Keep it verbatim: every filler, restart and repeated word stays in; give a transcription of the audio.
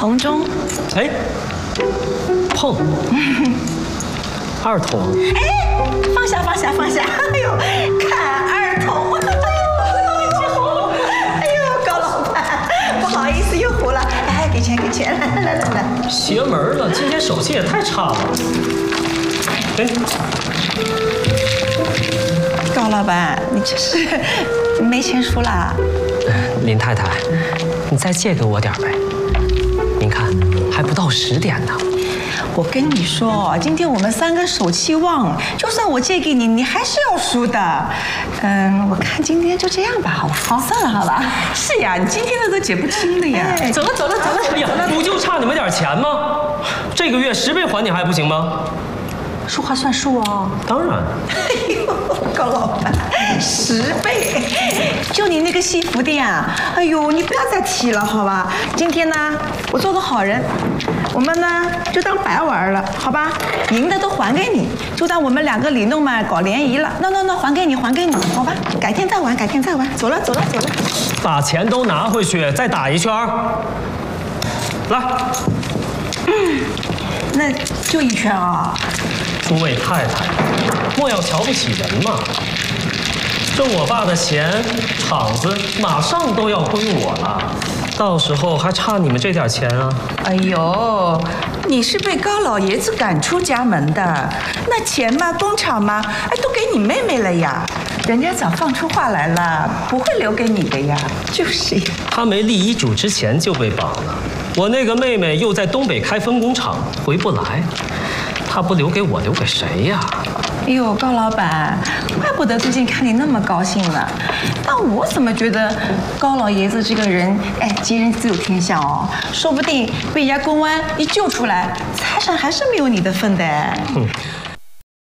红中。 哎，碰。二筒。 哎，放下放下放下！哎呦，看二筒！哎呦，哎呦，高老板，不好意思又胡了。哎，给钱给钱，来来来来。 邪门了，今天手气也太差了。哎， 高老板，你这是没钱输啦？ 林太太，你再借给我点呗。您看，还不到十点呢。 我跟你说，今天我们三个手气旺，就算我借给你，你还是要输的。嗯，我看今天就这样吧，好吧？好，算了，好吧。 是呀，你今天的都解不清了呀。 走了，走了，走了。 哎呀，不就差你们点钱吗？这个月十倍还你还不行吗？ 说话算数哦。 当然。 哎呦，高老板，十倍！就你那个西服店啊，哎呦，你不要再提了，好吧？今天呢，我做个好人，我们呢就当白玩了，好吧？赢的都还给你，就当我们两个里弄嘛搞联谊了。那那那，还给你，还给你，好吧？改天再玩，改天再玩。走了，走了，走了。 把钱都拿回去，再打一圈。来。 嗯，那就一圈啊。 诸位太太，莫要瞧不起人嘛！挣我爸的钱，厂子马上都要归我了，到时候还差你们这点钱啊！ 哎呦，你是被高老爷子赶出家门的，那钱嘛，工厂嘛，哎，都给你妹妹了呀。人家早放出话来了，不会留给你的呀。 就是呀， 他没立遗嘱之前就被绑了，我那个妹妹又在东北开分工厂，回不来。他不留给我，留给谁呀？ 哎呦，高老板，怪不得最近看你那么高兴呢。但我怎么觉得高老爷子这个人，哎，吉人自有天相哦，说不定被人家公安一救出来，财产还是没有你的份的。 嗯，